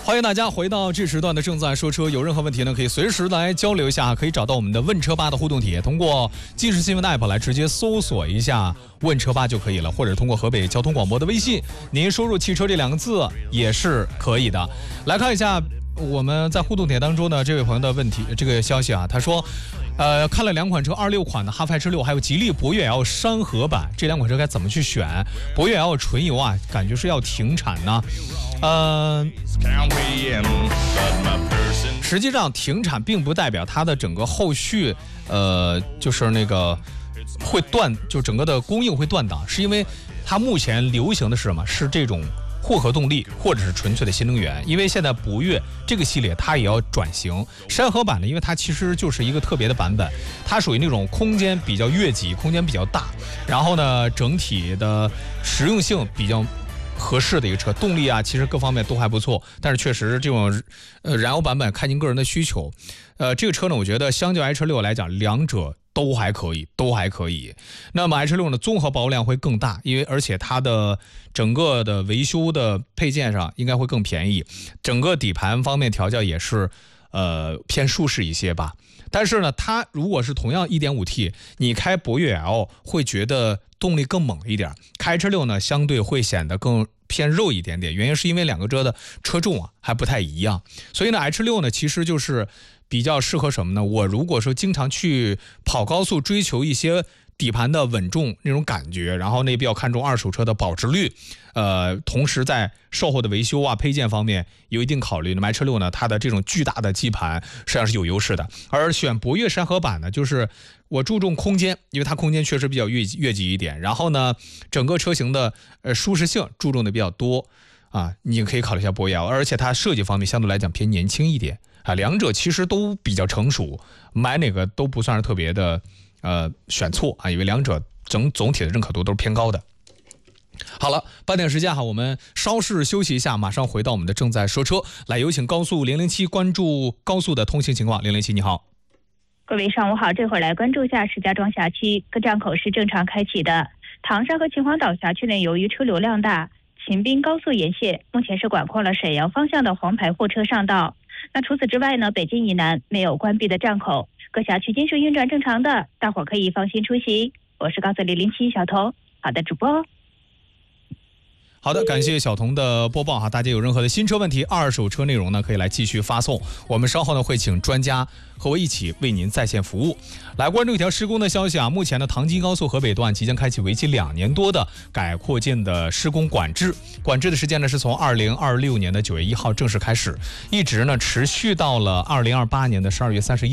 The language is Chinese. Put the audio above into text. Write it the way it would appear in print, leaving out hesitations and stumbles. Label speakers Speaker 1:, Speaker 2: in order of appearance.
Speaker 1: 欢迎大家回到这时段的正在说车，有任何问题呢，可以随时来交流一下，可以找到我们的问车吧的互动帖，通过即时新闻的 app 来直接搜索一下问车吧就可以了，或者通过河北交通广播的微信，您输入汽车这2个字也是可以的。来看一下我们在互动帖当中呢，这位朋友的问题，这个消息啊，他说看了2款车，26款的哈弗 H6，还有吉利博越 L 山河版，这2款车该怎么去选？博越 L 纯油啊，感觉是要停产呢。实际上停产并不代表它的整个后续，就是那个会断，就整个的供应会断档，是因为它目前流行的是什么？是这种混合动力或者是纯粹的新能源，因为现在博越这个系列它也要转型。山河版呢，因为它其实就是一个特别的版本，它属于那种空间比较越级，空间比较大，然后呢整体的实用性比较合适的一个车，动力啊其实各方面都还不错，但是确实这种燃油版本看您个人的需求。这个车呢，我觉得相较 H6 来讲，两者都还可以。那么 H6 呢，综合保有量会更大，而且它的整个的维修的配件上应该会更便宜，整个底盘方面调教也是偏舒适一些吧。但是呢，它如果是同样 1.5T， 你开博越 L 会觉得动力更猛一点，开 H6 呢相对会显得更偏肉一点点，原因是因为2个车的车重啊还不太一样，所以呢 H6 呢其实就是比较适合什么呢？我如果说经常去跑高速，追求一些底盘的稳重那种感觉，然后那比较看重二手车的保值率，同时在售后的维修啊配件方面有一定考虑。那么 H6 呢，它的这种巨大的基盘实际上是有优势的。而选博越山河版呢，就是我注重空间，因为它空间确实比较越级一点，然后呢整个车型的舒适性注重的比较多啊，你可以考虑一下博越 L， 而且它设计方面相对来讲偏年轻一点啊，两者其实都比较成熟，买哪个都不算是特别的选错啊，因为两者总体的认可度都是偏高的。好了，半点时间哈，我们稍事休息一下，马上回到我们的正在说车。来，有请高速007关注高速的通行情况。007你好。
Speaker 2: 各位上午好，这会儿来关注一下石家庄辖区各站口是正常开启的。唐山和秦皇岛辖区内由于车流量大，秦滨高速沿线目前是管控了沈阳方向的黄牌货车上道。那除此之外呢，北京以南没有关闭的站口，各辖区均是运转正常的，大伙可以放心出行。我是高速007小童，好的主播。
Speaker 1: 好的，感谢小童的播报哈，大家有任何的新车问题、二手车内容呢，可以来继续发送，我们稍后呢会请专家和我一起为您在线服务。来关注一条施工的消息啊，目前呢唐吉高速河北段即将开启为期2年多的改扩建的施工管制的时间呢是从2026年的9月1号正式开始，一直呢持续到了2028年的12月31